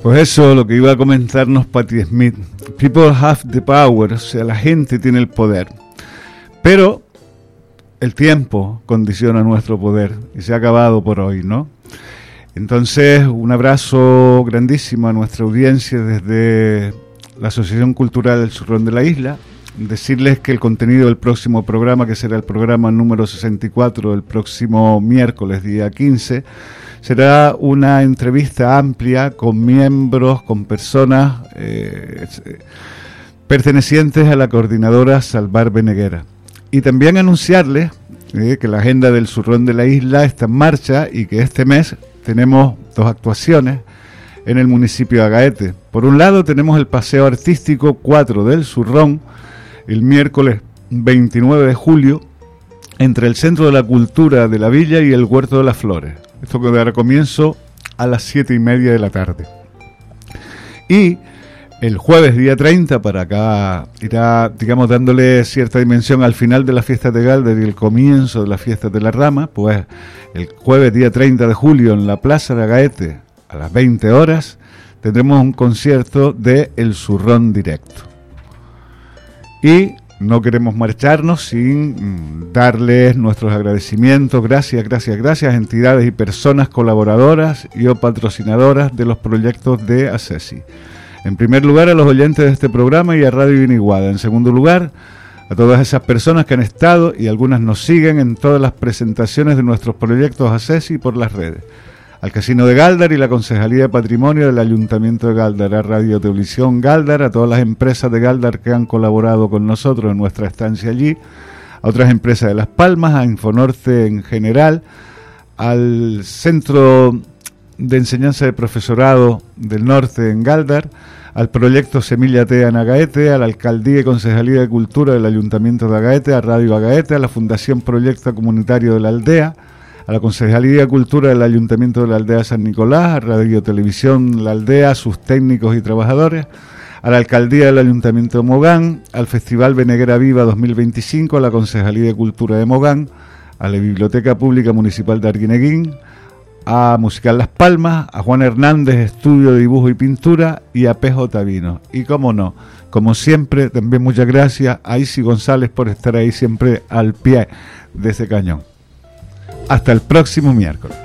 Pues eso, lo que iba a comentarnos Patti Smith. People have the power, o sea, la gente tiene el poder. Pero el tiempo condiciona nuestro poder y se ha acabado por hoy, ¿no? Entonces, un abrazo grandísimo a nuestra audiencia desde la Asociación Cultural del Zurrón de la Isla. Decirles que el contenido del próximo programa, que será el programa número 64, el próximo miércoles, día 15, será una entrevista amplia con miembros, con personas pertenecientes a la coordinadora Salvar Beneguera. Y también anunciarles que la agenda del Zurrón de la Isla está en marcha y que este mes tenemos 2 actuaciones en el municipio de Agaete. Por un lado tenemos el Paseo Artístico 4 del Zurrón, el miércoles 29 de julio, entre el Centro de la Cultura de la Villa y el Huerto de las Flores. Esto que dará comienzo a las 7:30 de la tarde. Y el jueves día 30, para acá irá, digamos, dándole cierta dimensión al final de las fiestas de Galdar y el comienzo de las fiestas de la Rama, pues el jueves día 30 de julio en la Plaza de Agaete, a las 20 horas, tendremos un concierto de El Zurrón Directo. Y no queremos marcharnos sin darles nuestros agradecimientos. Gracias a entidades y personas colaboradoras y o patrocinadoras de los proyectos de ACESI. En primer lugar, a los oyentes de este programa y a Radio Iniguada. En segundo lugar, a todas esas personas que han estado y algunas nos siguen en todas las presentaciones de nuestros proyectos ACESI por las redes. Al Casino de Galdar y la Concejalía de Patrimonio del Ayuntamiento de Galdar, a Radio Televisión Galdar, a todas las empresas de Galdar que han colaborado con nosotros en nuestra estancia allí, a otras empresas de Las Palmas, a Infonorte en general, al Centro de Enseñanza de Profesorado del Norte en Galdar, al proyecto Semilla Tea en Agaete, a la Alcaldía y Concejalía de Cultura del Ayuntamiento de Agaete, a Radio Agaete, a la Fundación Proyecto Comunitario de la Aldea, a la Concejalía de Cultura del Ayuntamiento de la Aldea San Nicolás, a Radio Televisión La Aldea, a sus técnicos y trabajadores, a la Alcaldía del Ayuntamiento de Mogán, al Festival Beneguera Viva 2025, a la Concejalía de Cultura de Mogán, a la Biblioteca Pública Municipal de Arguineguín, a Musical Las Palmas, a Juan Hernández, Estudio de Dibujo y Pintura, y a PJ Vino. Y cómo no, como siempre, también muchas gracias a Isi González por estar ahí siempre al pie de ese cañón. Hasta el próximo miércoles.